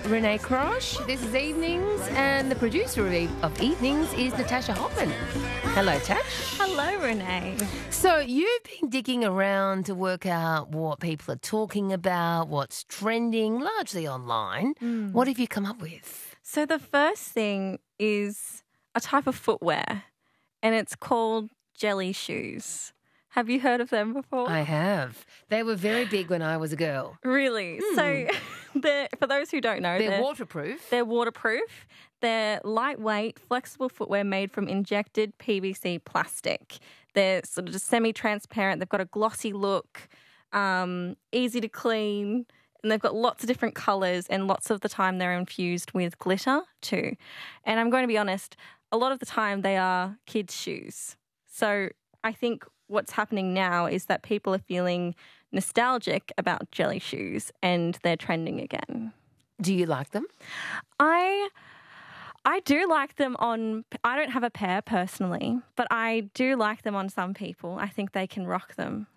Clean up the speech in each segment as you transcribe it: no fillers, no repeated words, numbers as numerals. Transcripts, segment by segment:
Renee Crosh. This is Evenings, and the producer of Evenings is Natasha Hoffman. Hello, Tash. Hello, Renee. So you've been digging around to work out what people are talking about, what's trending, largely online. What have you come up with? So the first thing is a type of footwear, and it's called jelly shoes. Have you heard of them before? I have. They were very big when I was a girl. Really? So for those who don't know, They're waterproof. They're waterproof. They're lightweight, flexible footwear made from injected PVC plastic. They're sort of just semi-transparent. They've got a glossy look, easy to clean, and they've got lots of different colours, and lots of the time they're infused with glitter too. And I'm going to be honest, a lot of the time they are kids' shoes. So I think what's happening now is that people are feeling nostalgic about jelly shoes and they're trending again. Do you like them? I do like them on, I don't have a pair personally, but I do like them on some people. I think they can rock them.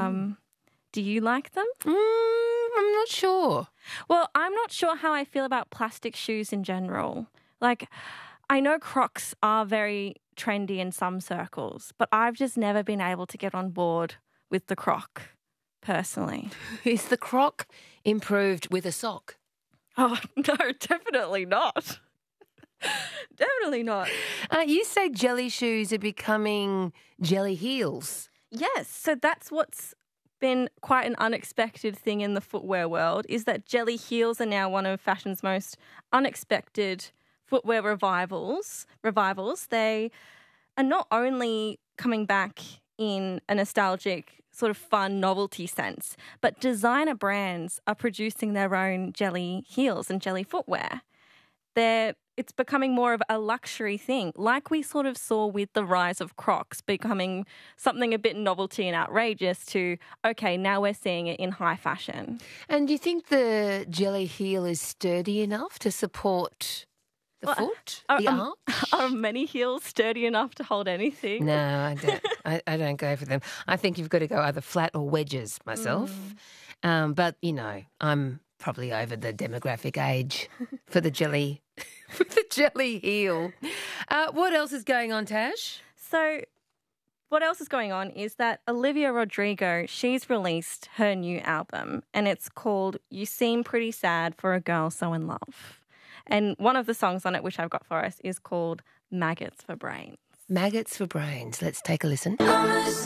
Do you like them? I'm not sure. Well, I'm not sure how I feel about plastic shoes in general. Like, I know Crocs are very trendy in some circles, but I've just never been able to get on board with the Croc, personally. Is the Croc improved with a sock? Oh, no, definitely not. Definitely not. You say jelly shoes are becoming jelly heels. Yes, so that's what's been quite an unexpected thing in the footwear world, is that jelly heels are now one of fashion's most unexpected footwear revivals. They are not only coming back in a nostalgic sort of fun novelty sense, but designer brands are producing their own jelly heels and jelly footwear. It's becoming more of a luxury thing, like we sort of saw with the rise of Crocs becoming something a bit novelty and outrageous to, okay, now we're seeing it in high fashion. And do you think the jelly heel is sturdy enough to support the foot, the arch? Are many heels sturdy enough to hold anything? No, I don't. I don't go for them. I think you've got to go either flat or wedges myself. But, you know, I'm probably over the demographic age for the jelly heel. What else is going on, Tash? So what else is going on is that Olivia Rodrigo, she's released her new album, and it's called You Seem Pretty Sad for a Girl So in Love. And one of the songs on it, which I've got for us, is called Maggots for Brains. Maggots for Brains. Let's take a listen.